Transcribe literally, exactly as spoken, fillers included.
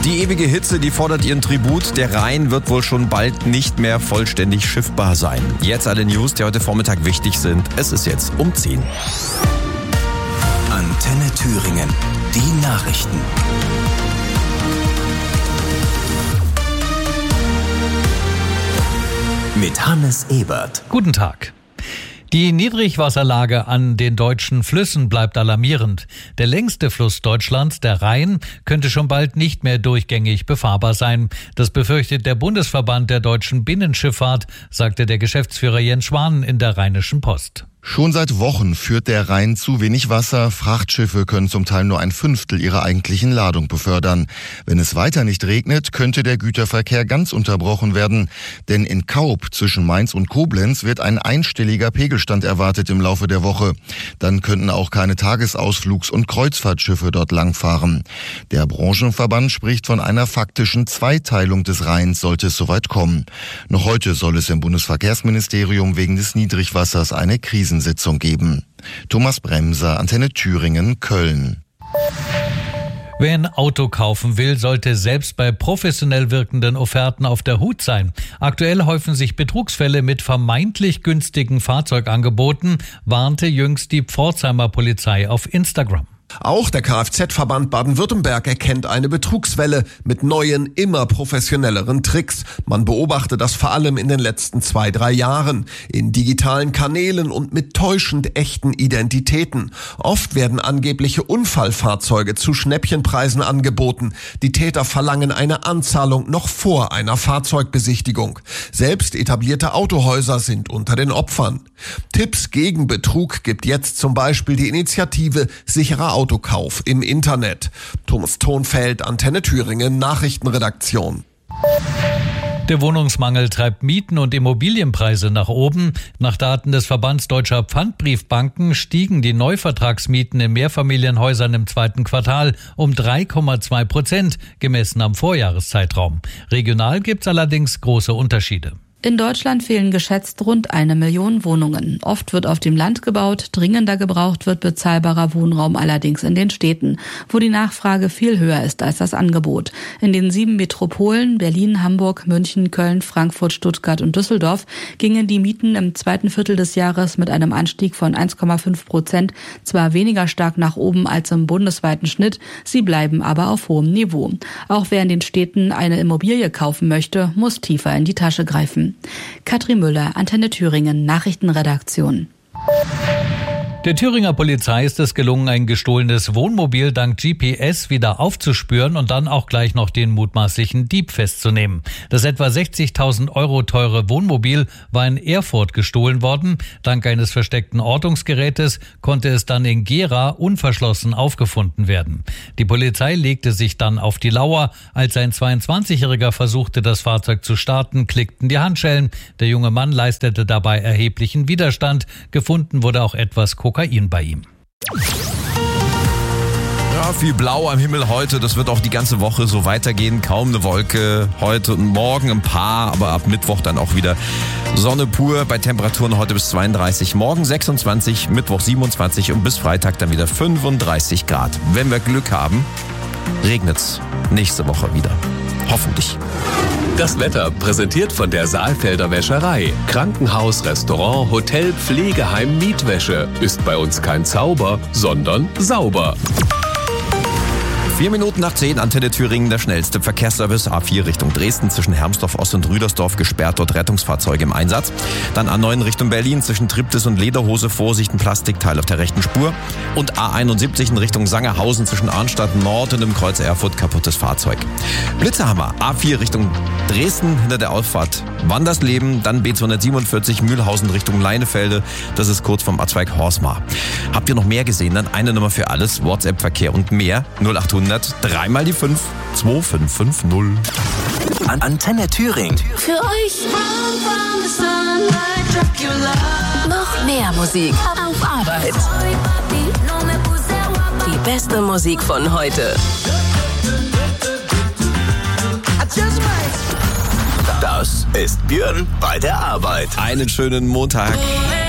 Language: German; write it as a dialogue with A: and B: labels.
A: Die ewige Hitze, die fordert ihren Tribut. Der Rhein wird wohl schon bald nicht mehr vollständig schiffbar sein. Jetzt alle News, die heute Vormittag wichtig sind. Es ist jetzt um zehn.
B: Antenne Thüringen, die Nachrichten. Mit Hannes Ebert.
C: Guten Tag. Die Niedrigwasserlage an den deutschen Flüssen bleibt alarmierend. Der längste Fluss Deutschlands, der Rhein, könnte schon bald nicht mehr durchgängig befahrbar sein. Das befürchtet der Bundesverband der deutschen Binnenschifffahrt, sagte der Geschäftsführer Jens Schwan in der Rheinischen Post.
D: Schon seit Wochen führt der Rhein zu wenig Wasser. Frachtschiffe können zum Teil nur ein Fünftel ihrer eigentlichen Ladung befördern. Wenn es weiter nicht regnet, könnte der Güterverkehr ganz unterbrochen werden. Denn in Kaub zwischen Mainz und Koblenz wird ein einstelliger Pegelstand erwartet im Laufe der Woche. Dann könnten auch keine Tagesausflugs- und Kreuzfahrtschiffe dort langfahren. Der Branchenverband spricht von einer faktischen Zweiteilung des Rheins, sollte es soweit kommen. Noch heute soll es im Bundesverkehrsministerium wegen des Niedrigwassers eine Krise Sitzung geben. Thomas Bremser, Antenne Thüringen, Köln.
C: Wer ein Auto kaufen will, sollte selbst bei professionell wirkenden Offerten auf der Hut sein. Aktuell häufen sich Betrugsfälle mit vermeintlich günstigen Fahrzeugangeboten, warnte jüngst die Pforzheimer Polizei auf Instagram.
E: Auch der Kfz-Verband Baden-Württemberg erkennt eine Betrugswelle mit neuen, immer professionelleren Tricks. Man beobachte das vor allem in den letzten zwei, drei Jahren. In digitalen Kanälen und mit täuschend echten Identitäten. Oft werden angebliche Unfallfahrzeuge zu Schnäppchenpreisen angeboten. Die Täter verlangen eine Anzahlung noch vor einer Fahrzeugbesichtigung. Selbst etablierte Autohäuser sind unter den Opfern. Tipps gegen Betrug gibt jetzt zum Beispiel die Initiative Sicherer Autokauf im Internet. Thomas Thonfeld, Antenne Thüringen, Nachrichtenredaktion.
C: Der Wohnungsmangel treibt Mieten und Immobilienpreise nach oben. Nach Daten des Verbands Deutscher Pfandbriefbanken stiegen die Neuvertragsmieten in Mehrfamilienhäusern im zweiten Quartal um drei Komma zwei Prozent, gemessen am Vorjahreszeitraum. Regional gibt's allerdings große Unterschiede.
F: In Deutschland fehlen geschätzt rund eine Million Wohnungen. Oft wird auf dem Land gebaut, dringender gebraucht wird bezahlbarer Wohnraum allerdings in den Städten, wo die Nachfrage viel höher ist als das Angebot. In den sieben Metropolen Berlin, Hamburg, München, Köln, Frankfurt, Stuttgart und Düsseldorf gingen die Mieten im zweiten Viertel des Jahres mit einem Anstieg von eins Komma fünf Prozent zwar weniger stark nach oben als im bundesweiten Schnitt, sie bleiben aber auf hohem Niveau. Auch wer in den Städten eine Immobilie kaufen möchte, muss tiefer in die Tasche greifen. Katrin Müller, Antenne Thüringen, Nachrichtenredaktion.
C: Der Thüringer Polizei ist es gelungen, ein gestohlenes Wohnmobil dank G P S wieder aufzuspüren und dann auch gleich noch den mutmaßlichen Dieb festzunehmen. Das etwa sechzigtausend Euro teure Wohnmobil war in Erfurt gestohlen worden. Dank eines versteckten Ortungsgerätes konnte es dann in Gera unverschlossen aufgefunden werden. Die Polizei legte sich dann auf die Lauer. Als ein zweiundzwanzigjähriger versuchte, das Fahrzeug zu starten, klickten die Handschellen. Der junge Mann leistete dabei erheblichen Widerstand. Gefunden wurde auch etwas Kokain bei ihm.
A: Ja, viel Blau am Himmel heute. Das wird auch die ganze Woche so weitergehen. Kaum eine Wolke. Heute und morgen ein paar, aber ab Mittwoch dann auch wieder Sonne pur. Bei Temperaturen heute bis zweiunddreißig, morgen sechsundzwanzig, Mittwoch siebenundzwanzig und bis Freitag dann wieder fünfunddreißig Grad. Wenn wir Glück haben, regnet's nächste Woche wieder. Hoffentlich.
B: Das Wetter präsentiert von der Saalfelder Wäscherei. Krankenhaus, Restaurant, Hotel, Pflegeheim, Mietwäsche. Ist bei uns kein Zauber, sondern sauber.
A: Vier Minuten nach zehn, Antenne Thüringen, der schnellste Verkehrsservice. A vier Richtung Dresden, zwischen Hermsdorf Ost und Rüdersdorf gesperrt, dort Rettungsfahrzeuge im Einsatz. Dann A neun Richtung Berlin, zwischen Triptis und Lederhose, Vorsicht, ein Plastikteil auf der rechten Spur. Und A einundsiebzig in Richtung Sangerhausen, zwischen Arnstadt Nord und dem Kreuz Erfurt, kaputtes Fahrzeug. Blitzerhammer, A vier Richtung Dresden, hinter der Auffahrt Wandersleben. Dann B zweihundertsiebenundvierzig Mühlhausen Richtung Leinefelde, das ist kurz vom A-Zweig Horsmar. Habt ihr noch mehr gesehen? Dann eine Nummer für alles, WhatsApp-Verkehr und mehr, null achthundert, dreimal die fünf, zwei fünf fünf null.
B: An Antenne Thüringen.
G: Für euch. Noch mehr Musik auf Arbeit. Die beste Musik von heute.
B: Das ist Björn bei der Arbeit.
A: Einen schönen Montag.